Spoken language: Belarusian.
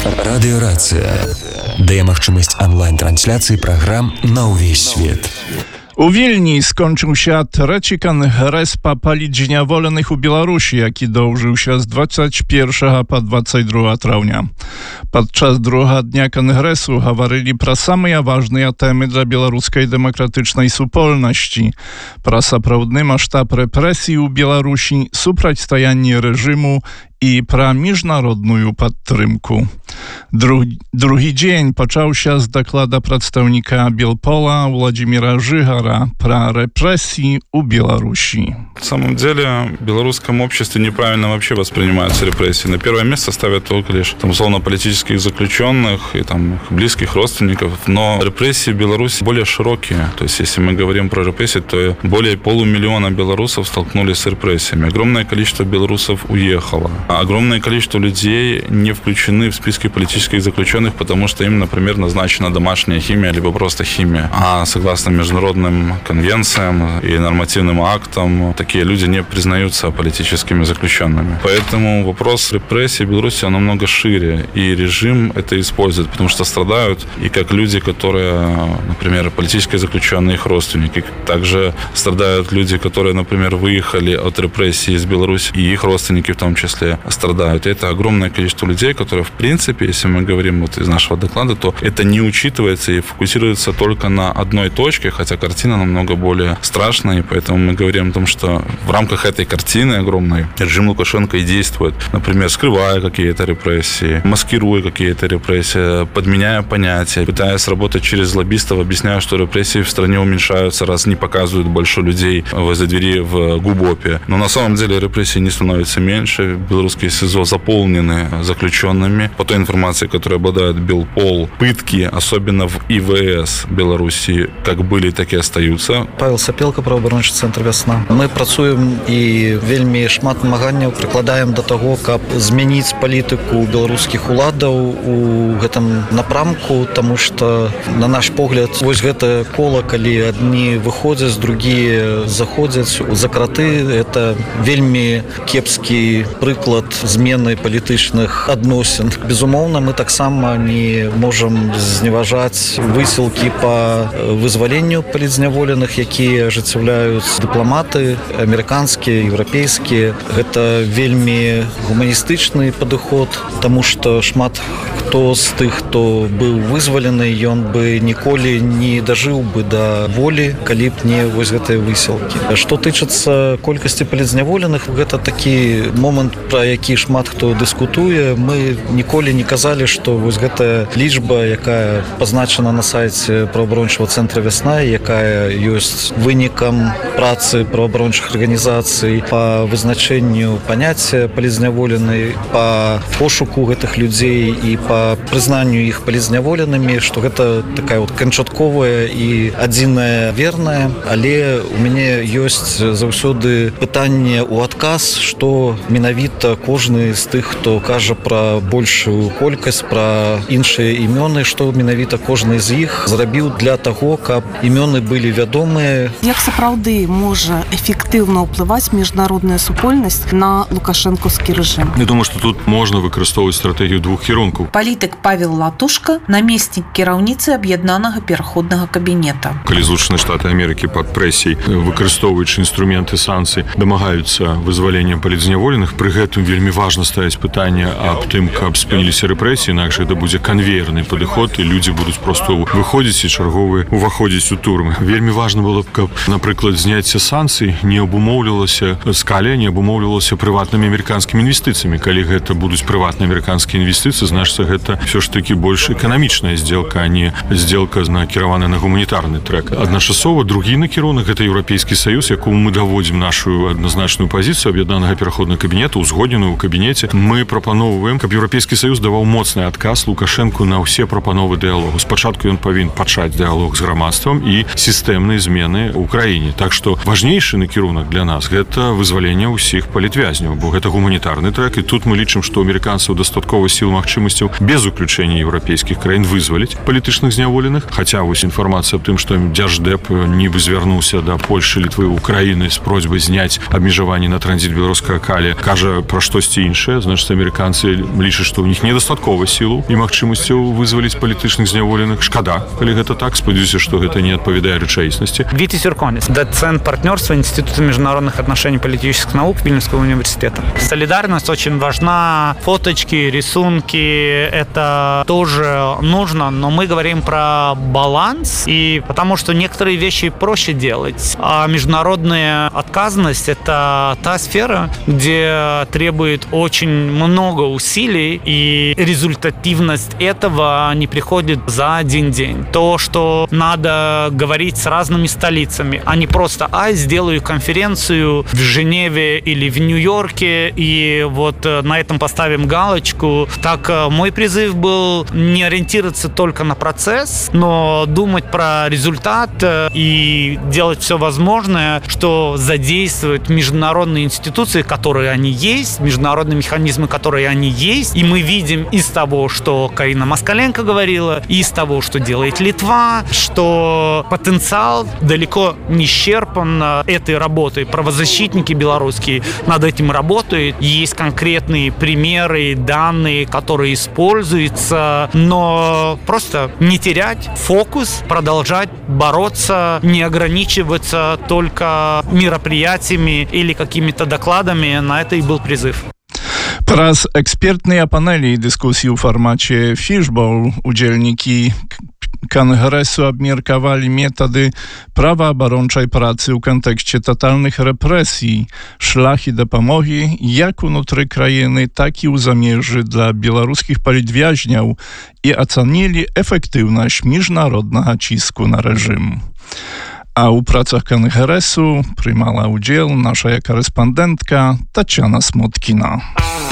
Радыёрацыя дае магчымасць онлайн-трансляцыі праграм на ўвесь свет. У Вільні скончыўся трэці кангрэс па паліць воленых у Беларусі, які доўжыўся з 21 па 22 траўня. Падчас другога дня кангрэсу гаварылі пра самыя важныя тэмы для беларускай дэмакратычнай супольнасці, пра сапраўдны маштаб рэпрэсій у Беларусі, супрацьстаянне рэжыму і пра міжнародную падтрымку. Другі дзень пачаўся з даклада прадстаўніка Белпола Владимира Жигара пра рэпрэсіі у Беларуси. На самом деле, в белорусском обществе неправильно вообще воспринимаются репрессии. На первое место ставят только лишь условно-политических заключенных и их близких родственников. Но репрессии в Беларуси более широкие. То есть, если мы говорим про репрессии, то более 500 000 белорусов столкнулись с репрессиями. Огромное количество белорусов уехало. Огромное количество людей не включены в списки политических заключенных, потому что им, например, назначена домашняя химия, либо просто химия. А согласно международным конвенциям и нормативным актам, такие люди не признаются политическими заключенными. Поэтому вопрос репрессий в Беларуси намного шире, и режим это использует, потому что страдают и как люди, которые, например, политические заключенные, их родственники. Также страдают люди, которые, например, выехали от репрессий из Беларуси, и их родственники в том числе страдают. И это огромное количество людей, которые, в принципе, если мы говорим из нашего доклада, то это не учитывается и фокусируется только на одной точке, хотя картина намного более страшная, и поэтому мы говорим о том, что в рамках этой картины огромной режим Лукашенко и действует, например, скрывая какие-то репрессии, маскируя какие-то репрессии, подменяя понятия, пытаясь работать через лоббистов, объясняя, что репрессии в стране уменьшаются, раз не показывают больше людей возле двери в ГУБОПе. Но на самом деле репрессии не становятся меньше. Белорусские СИЗО заполнены заключенными. По той информации, которой обладает Белпол, пытки, особенно в ИВС Беларуси, как были, так и остаются. Павел Сапелка, правоабарончы цэнтр «Вясна». Мы працуем і вельмі шмат намаганняў прыкладаем да таго, каб змяніць палітыку беларускіх уладаў у гэтым напрамку, таму што, на наш погляд, вось гэта кола, калі адні выходзяць, другія заходзяць у закраты, это вельмі кепскі прыклад змены палітычных адносін. Безумоўна, мы таксама не можам зневажаць высілкі па вызваленню палітзняволеных, якія ажыццяўляюць дыпламаты амерыканскія, еўрапейскія. Гэта вельмі гуманістычны падыход, таму што шмат хто з тых, хто быў вызвалены, ён бы ніколі не дажыў бы да волі, калі б не вось гэтыя высілкі. Што тычыцца колькасці палітзняволеных, гэта такі момант, пра які шмат хто дыскутуе. Мы ніколі не казалі, што вось гэтая лічба, якая пазначана на сайце праваабарончага цэнтра «Вясна», якая ёсць вынікам працы праваабарончых арганізацый па вызначэнню паняцця палітзняволены, па пошуку гэтых людзей і па прызнанню іх палітзняволенымі, што гэта такая канчатковая і адзіная верная. Але у мяне ёсць заўсёды пытанне ў адказ, што менавіта кожны з тых, хто кажа пра большую колькасць, пра іншыя імёны, што менавіта кожны з іх зрабіў для таго, каб імёны былі вядомыя. Як сапраўды можа эфектыўна ўплываць міжнародная супольнасць на лукашэнкаўскі рэжым? Я думаю, што тут можна выкарыстоўваць стратэгію двух кірункаў. Палітык Павел Латушка, намеснік кіраўніцы аб'яднанага пераходнага кабінета. Калі Злучаныя Штаты Амерыкі пад прэсіяй, выкарыстоўваючы інструменты санкцый, дамагаюцца вызвалення палітзняволеных, пры гэтым вельмі важна ставіць пытанне аб тым, каб спыніліся рэпрэсіі, інакш гэта будзе канвеерны падыход, і людзі будуць проста выходзіць і чарговыя уваходзіць у турмы. Вельмі важна было б, каб, напрыклад, зняцце санкцый не абумоўлівалася скаля, не абумоўлівалася прыватнымі амерыканскімі інвестыцыямі. Калі гэта будуць прыватныя амерыканскія інвестыцыі, значыцца, гэта ўсё ж такі больш эканамічная здзелка, а не здзелка накіраваная на гуманітарны трэк. Адначасова другі накірунак — гэта Еўрапейскі Саюз, якому мы даводзім нашу адназначную пазіцыю аб'яднанага пераходнага кабінета, узгодненую ў кабінеце. Мы прапаноўваем, каб Еўрапейскі Саюз даваў моцны адказ Лукашэнку на ўсе прапановы дыялогу. Спачатку ён павінен пачаць дыялог з грамадствам і сістэмнай змены ў краіне. Так што важнейшы накірунак для нас — гэта вызваленне ўсіх палітвязняў, бо гэта гуманітарны трэк, і тут мы лічым, што амерыканцаў дастаткова сіл магчымасцяў без уключэння еўрапейскіх краін вызваліць палітычных зняволеных. Хаця вось інфармацыя аб тым, што Дзярждэп нібы звярнуўся да Польшчы, Літвы, Украіны з просьбай зняць абмежаванні на транзіт беларускага калі, кажа пра штосьці іншае. Значыць, амерыканцы лічаць, што ў них недастаткова дастаткова сілу і магчымасцяў вызваліць палітычных зняволеных. Шкада, калі гэта так, спадзяюся, што гэта не адпавядае рэчаіснасці. Витя Сюрконец, доцент партнерства Института международных отношений и политических наук Вильнюсского университета. Солидарность очень важна, фоточки, рисунки, это тоже нужно, но мы говорим про баланс, и потому что некоторые вещи проще делать, а международная отказанность – это та сфера, где требует очень много усилий, и результативность этого не приходит за один день. То, что надо говорить с разными столицами, а не просто сделаю конференцию в Женеве или в Нью-Йорке, и вот на этом поставим галочку. Так мой призыв был не ориентироваться только на процесс, но думать про результат и делать все возможное, что задействует международные институции, которые они есть, международные механизмы, которые они есть. И мы видим из того, что Карина Москаленко говорила, и из того, что делает Литва, что потенциал далеко не исчерпан этой работой. Правозащитники белорусские над этим работают. Есть конкретные примеры, данные, которые используются, но просто не терять фокус, продолжать бороться, не ограничиваться только мероприятиями или какими-то докладами. На это и был призыв. Праз экспертныя панелі і дыскусіі ў фармаце фішбол удзельнікі Кангрэсу абмеркавалі метады праваабарончай працы ў кантэксце татальных рэпрэсій, шляхі дапамогі як унутры краіны, так і ў замежжы для беларускіх палітвязняў і ацанілі эфектыўнасць міжнароднага ціску на рэжым. А ў працах Кангрэсу прымала ўдзел наша карэспандэнтка Тацяна Смуткіна.